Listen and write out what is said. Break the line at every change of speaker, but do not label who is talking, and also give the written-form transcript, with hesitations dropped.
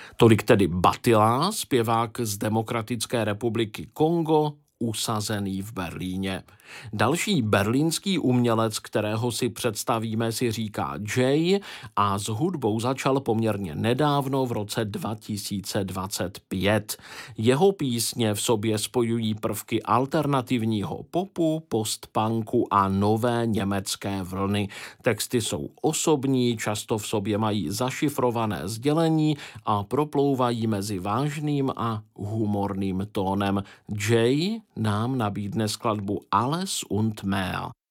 Tolik tedy Batila, zpěvák z Demokratické republiky Kongo, usazený v Berlíně. Další berlínský umělec, kterého si představíme, si říká Jay a s hudbou začal poměrně nedávno v roce 2025. Jeho písně v sobě spojují prvky alternativního popu, postpunku a nové německé vlny. Texty jsou osobní, často v sobě mají zašifrované sdělení a proplouvají mezi vážným a humorným tónem. Jay nám nabídne skladbu Alles und mehr.